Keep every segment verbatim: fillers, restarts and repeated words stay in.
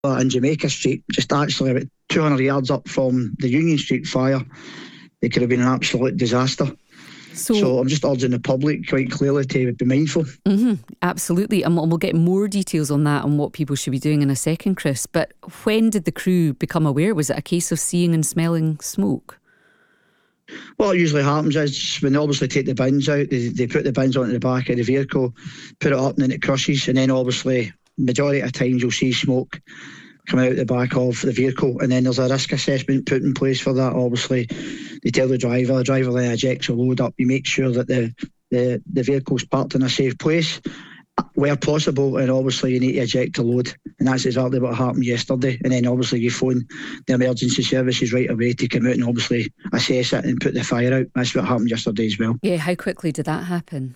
in Jamaica Street, just actually about two hundred yards up from the Union Street fire. It could have been an absolute disaster. So, so I'm just urging the public quite clearly to be mindful. Mm-hmm, absolutely. And we'll get more details on that and what people should be doing in a second, Chris. But when did the crew become aware? Was it a case of seeing and smelling smoke? What usually happens is when they obviously take the bins out, they, they put the bins onto the back of the vehicle, put it up, and then it crushes. And then obviously, majority of times you'll see smoke coming out the back of the vehicle, and then there's a risk assessment put in place for that. Obviously, they tell the driver, the driver then ejects a load up. You make sure that the, the, the vehicle's parked in a safe place where possible, and obviously you need to eject a load, and that's exactly what happened yesterday. And then obviously you phone the emergency services right away to come out and obviously assess it and put the fire out. That's what happened yesterday as well. Yeah, how quickly did that happen?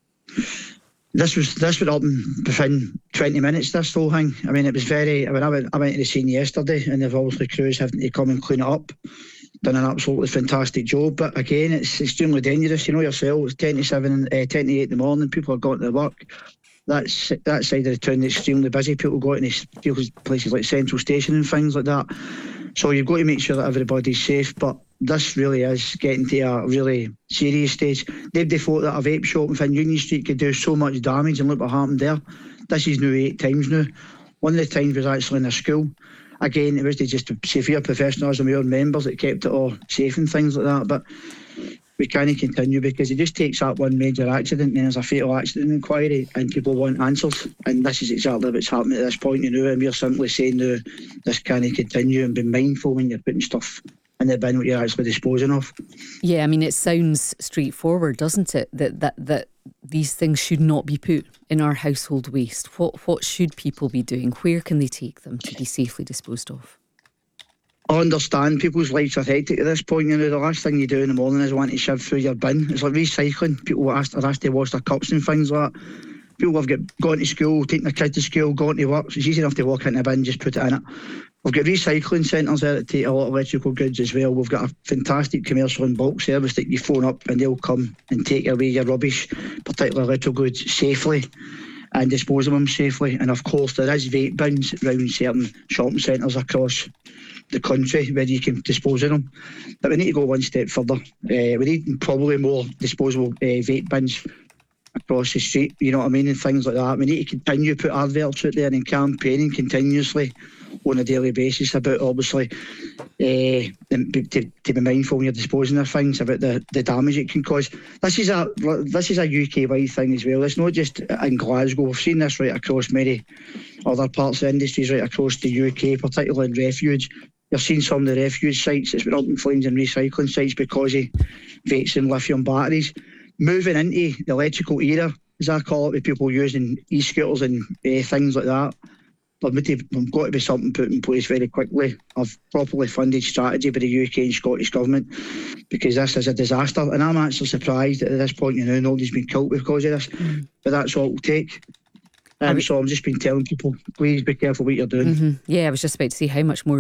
This was this would happen within twenty minutes, this whole thing. I mean, it was very, I mean, I went, I went to the scene yesterday, and they've obviously crews having to come and clean it up. Done an absolutely fantastic job, but again, it's extremely dangerous. You know yourself, it's ten to seven, uh, ten to eight in the morning, people are going to work. That's that side of the town is extremely busy. People go into places like Central Station and things like that. So you've got to make sure that everybody's safe, but this really is getting to a really serious stage. Nobody thought that a vape shop within Union Street could do so much damage, and look what happened there. This is now eight times now. One of the times was actually in a school. Again, it was just severe professionalism with our members that kept it all safe and things like that, but we can't continue because it just takes that one major accident and there's a fatal accident inquiry and people want answers, and this is exactly what's happening at this point, you know, and we're simply saying no, this can't continue, and be mindful when you're putting stuff in the bin what you're actually disposing of. Yeah, I mean, it sounds straightforward, doesn't it, that that that these things should not be put in our household waste. What what should people be doing? Where can they take them to be safely disposed of? I understand people's lives are hectic at this point. You know, the last thing you do in the morning is want to shove through your bin. It's like recycling. People are asked, are asked to wash their cups and things like that. People have got gone to school, taking their kids to school, gone to work. So it's easy enough to walk into a bin, just put it in it. We've got recycling centres there that take a lot of electrical goods as well. We've got a fantastic commercial and bulk service that you phone up and they'll come and take away your rubbish, particularly electrical goods, safely and dispose of them safely. And of course, there is vape bins around certain shopping centres across the country where you can dispose of them. But we need to go one step further. Uh, we need probably more disposable uh, vape bins across the street, you know what I mean, and things like that. We need to continue to put adverts out there and campaigning continuously on a daily basis about obviously uh, to, to be mindful when you're disposing of things about the, the damage it can cause. This is a this is a U K wide thing as well. It's not just in Glasgow. We've seen this right across many other parts of industries right across the U K, particularly in refuge. You've seen some of the refuge sites that's been up in flames and recycling sites because of vapes and lithium batteries. Moving into the electrical era, as I call it, with people using e-scooters and uh, things like that, there's got to be something put in place very quickly, a properly funded strategy by the U K and Scottish Government, because this is a disaster. And I'm actually surprised that at this point, you know, nobody's been killed because of this, mm. but that's all it will take. Um, so I've just been telling people, please be careful what you're doing. Mm-hmm. Yeah, I was just about to say how much more